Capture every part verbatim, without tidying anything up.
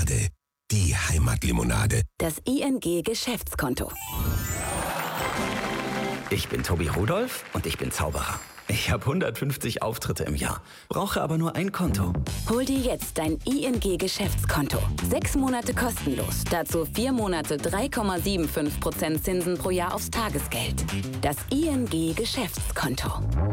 Limonade. Die Heimatlimonade. Das I N G-Geschäftskonto. Ich bin Tobi Rudolph und ich bin Zauberer. Ich habe hundertfünfzig Auftritte im Jahr, brauche aber nur ein Konto. Hol dir jetzt dein I N G-Geschäftskonto. Sechs Monate kostenlos. Dazu vier Monate drei Komma fünfundsiebzig Prozent Zinsen pro Jahr aufs Tagesgeld. Das I N G-Geschäftskonto.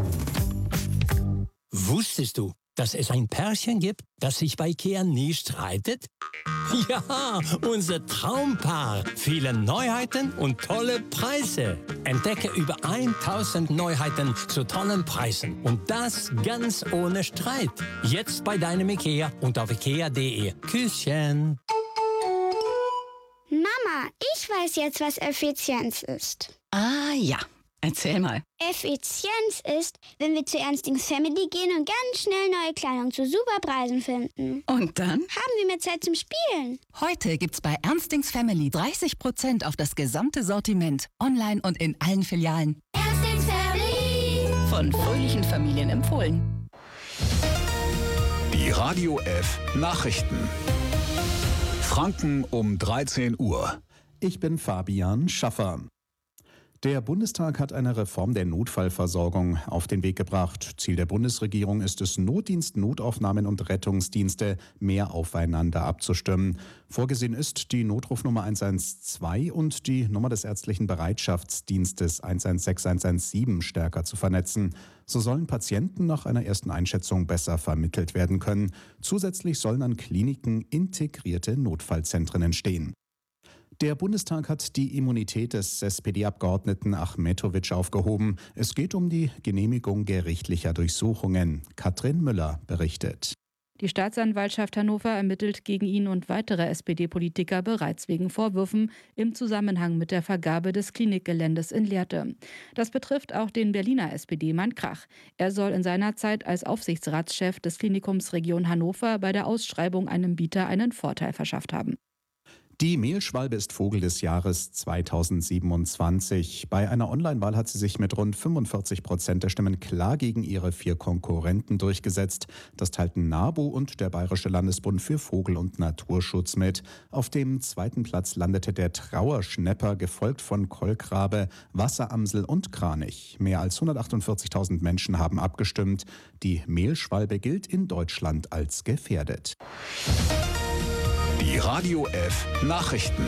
Wusstest du, dass es ein Pärchen gibt, das sich bei IKEA nie streitet? Ja, unser Traumpaar. Viele Neuheiten und tolle Preise. Entdecke über tausend Neuheiten zu tollen Preisen. Und das ganz ohne Streit. Jetzt bei deinem IKEA und auf ikea punkt de. Küsschen. Mama, ich weiß jetzt, was Effizienz ist. Ah ja, erzähl mal. Effizienz ist, wenn wir zu Ernstings Family gehen und ganz schnell neue Kleidung zu super Preisen finden. Und dann? Haben wir mehr Zeit zum Spielen. Heute gibt's bei Ernstings Family dreißig Prozent auf das gesamte Sortiment. Online und in allen Filialen. Ernstings Family. Von fröhlichen Familien empfohlen. Die Radio F Nachrichten. Franken um dreizehn Uhr. Ich bin Fabian Schaffer. Der Bundestag hat eine Reform der Notfallversorgung auf den Weg gebracht. Ziel der Bundesregierung ist es, Notdienst, Notaufnahmen und Rettungsdienste mehr aufeinander abzustimmen. Vorgesehen ist, die Notrufnummer eins eins zwei und die Nummer des ärztlichen Bereitschaftsdienstes eins eins sechs, eins eins sieben stärker zu vernetzen. So sollen Patienten nach einer ersten Einschätzung besser vermittelt werden können. Zusätzlich sollen an Kliniken integrierte Notfallzentren entstehen. Der Bundestag hat die Immunität des S P D-Abgeordneten Achmetović aufgehoben. Es geht um die Genehmigung gerichtlicher Durchsuchungen. Katrin Müller berichtet. Die Staatsanwaltschaft Hannover ermittelt gegen ihn und weitere S P D-Politiker bereits wegen Vorwürfen im Zusammenhang mit der Vergabe des Klinikgeländes in Lehrte. Das betrifft auch den Berliner S P D-Mann Krach. Er soll in seiner Zeit als Aufsichtsratschef des Klinikums Region Hannover bei der Ausschreibung einem Bieter einen Vorteil verschafft haben. Die Mehlschwalbe ist Vogel des Jahres zweitausendsiebenundzwanzig. Bei einer Online-Wahl hat sie sich mit rund fünfundvierzig Prozent der Stimmen klar gegen ihre vier Konkurrenten durchgesetzt. Das teilten NABU und der Bayerische Landesbund für Vogel- und Naturschutz mit. Auf dem zweiten Platz landete der Trauerschnepper, gefolgt von Kolkrabe, Wasseramsel und Kranich. Mehr als hundertachtundvierzigtausend Menschen haben abgestimmt. Die Mehlschwalbe gilt in Deutschland als gefährdet. Die Radio F Nachrichten.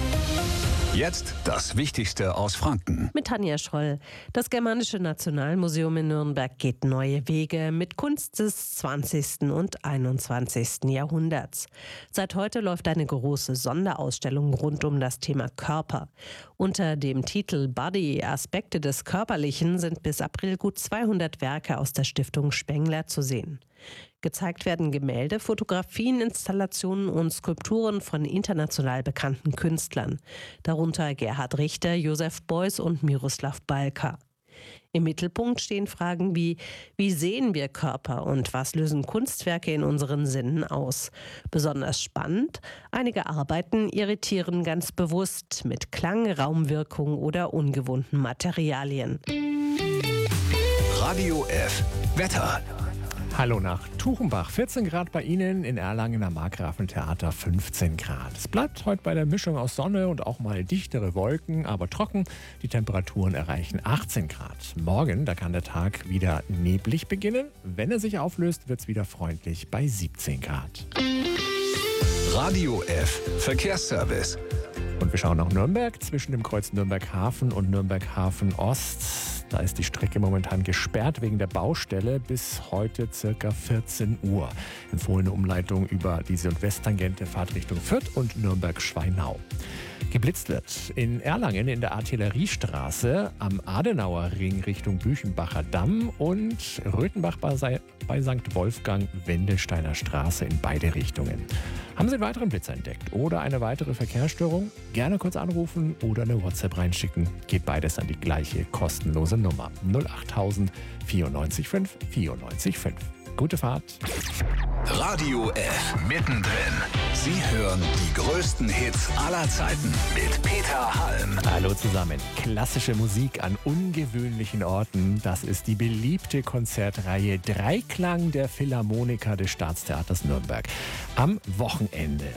Jetzt das Wichtigste aus Franken. Mit Tanja Schroll. Das Germanische Nationalmuseum in Nürnberg geht neue Wege mit Kunst des zwanzigsten und einundzwanzigsten Jahrhunderts. Seit heute läuft eine große Sonderausstellung rund um das Thema Körper. Unter dem Titel Body, Aspekte des Körperlichen sind bis April gut zweihundert Werke aus der Stiftung Spengler zu sehen. Gezeigt werden Gemälde, Fotografien, Installationen und Skulpturen von international bekannten Künstlern, darunter Gerhard Richter, Josef Beuys und Miroslav Balka. Im Mittelpunkt stehen Fragen wie: Wie sehen wir Körper und was lösen Kunstwerke in unseren Sinnen aus? Besonders spannend: Einige Arbeiten irritieren ganz bewusst mit Klang, Raumwirkung oder ungewohnten Materialien. Radio F Wetter. Hallo nach Tuchenbach, vierzehn Grad bei Ihnen, in Erlangen am Markgrafentheater fünfzehn Grad. Es bleibt heute bei der Mischung aus Sonne und auch mal dichtere Wolken, aber trocken. Die Temperaturen erreichen achtzehn Grad. Morgen, da kann der Tag wieder neblig beginnen. Wenn er sich auflöst, wird es wieder freundlich bei siebzehn Grad. Radio F Verkehrsservice. Und wir schauen nach Nürnberg, zwischen dem Kreuz Nürnberg Hafen und Nürnberg Hafen Ost. Da ist die Strecke momentan gesperrt wegen der Baustelle bis heute circa vierzehn Uhr. Empfohlene Umleitung über die Südwesttangente, Fahrt Richtung Fürth und Nürnberg-Schweinau. Geblitzt wird in Erlangen in der Artilleriestraße, am Adenauer Ring Richtung Büchenbacher Damm und Röthenbach bei Sankt Wolfgang, Wendelsteiner Straße in beide Richtungen. Haben Sie einen weiteren Blitzer entdeckt oder eine weitere Verkehrsstörung? Gerne kurz anrufen oder eine WhatsApp reinschicken. Geht beides an die gleiche kostenlose Nummer null achttausend vierundneunzig fünf vierundneunzig fünf. Gute Fahrt. Radio F mittendrin. Sie hören die größten Hits aller Zeiten mit Peter Halm. Hallo zusammen. Klassische Musik an ungewöhnlichen Orten. Das ist die beliebte Konzertreihe Dreiklang der Philharmoniker des Staatstheaters Nürnberg. Am Wochenende,